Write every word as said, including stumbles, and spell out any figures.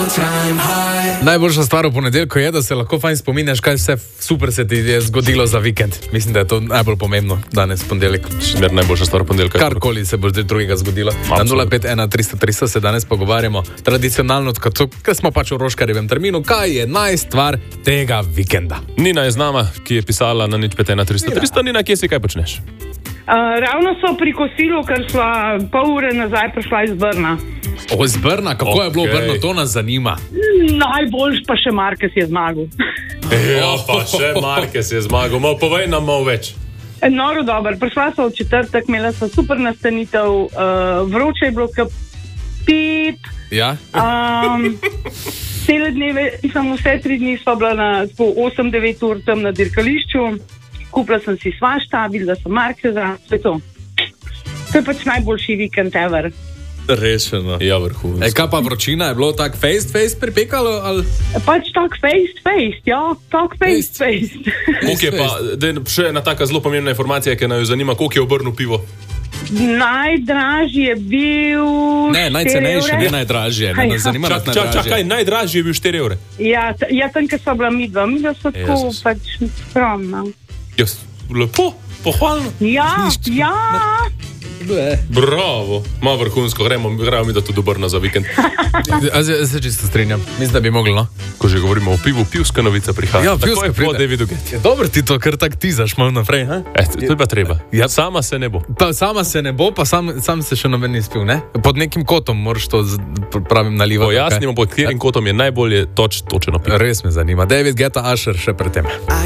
Najboljša stvar v ponedeljku je, da se lahko fajn spominjaš, kaj vse super se ti je zgodilo za vikend. Mislim, da je to najbolj pomembno danes ponedeljek. Smer najboljša stvar v ponedeljku. Karkoli se bo zdaj drugega zgodilo. Na nula pet ena tri sto tristo se danes pogovarjamo tradicionalno, ker smo pač v Roškarjevem terminu, kaj je najstvar tega vikenda. Nina je z nama, ki je pisala na nič pet ena tri sto tristo. Nina, kje si, kaj počneš? Uh, ravno so pri kosilu, ker sva pol ure nazaj prišla iz Brna. O, iz Brna? Kako okay. je bilo v Brno? To nas zanima. Najboljš pa še Marquez je zmagal. Ja, pa še Marquez je zmagal. Mal povej nam malo več. Noro dober. Prišla sva v četrtek, imela sva super nastanitev, uh, vroče je bilo kap pip. Ja? Um, cele dneve, sem vse tri dni sva bila na osem devet ur tam na dirkališču. Kupila sem si svašta, videla sem Marqueza, to je to. To je pač najboljši vikend ever. Rešeno. Ja, vrhunsko. E, kaj pa vročina? Je bilo tak face-face pripekalo? Ali? Pač tak face-face, ja. Tak face-face. Koliko je pa, da še ena taka zelo pomembna informacija, ki nas jo zanima, koliko je v Brnu pivo? Najdražji je bil... Ne, najcenejši, ne najdražji. Ne, nas zanima nas najdražji. Čakaj, najdražji je bil štiri evre. Ja, ja tam, ker so bila midva. Midva so tako pač skromna. Jaz, lepo, pohvalno. Ja, ja. Bravo, ma vrhunsko, gremo, gremo mi da tudi do Brna za vikend. A se, se čisto strinjam, mislim, da bi mogli, no? Ko že govorimo o pivu, pivska novica prihaja. Ja, pivska pride. Tako je po Davidu Guetti. Ja, dobro ti to, ker tak tizaš malo naprej, ha? E, to je pa treba. Ja. Sama se ne bo. Pa sama se ne bo, pa sam, sam se še noben ni spil, ne? Pod nekim kotom moraš to, z, pravim, nalivati. Pojasnimo, pod katerim kotom je najbolje toč, točeno pivo. Res me zanima. David Guetta, Usher še pred tem.